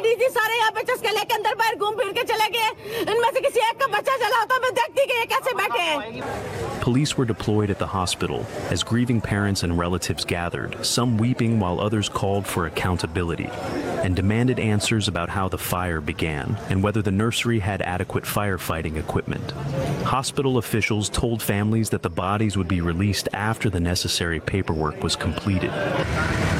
Ladies ही सारे यहाँ पे चस्के लेके अंदर बाहर घूम फिर के चले गए। इनमें से किसी एक का बच्चा चला होता मैं देखती कि ये कैसे बैठे हैं। Police were deployed at the hospital as grieving parents and relatives gathered, some weeping while others called for accountability and demanded answers about how the fire began and whether the nursery had adequate firefighting equipment. Hospital officials told families that the bodies would be released after the necessary paperwork was completed.